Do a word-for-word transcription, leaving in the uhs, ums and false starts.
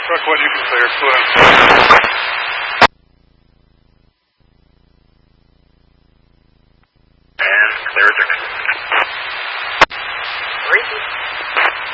Truck one, you can clear. Go ahead. And clear ejection. Three.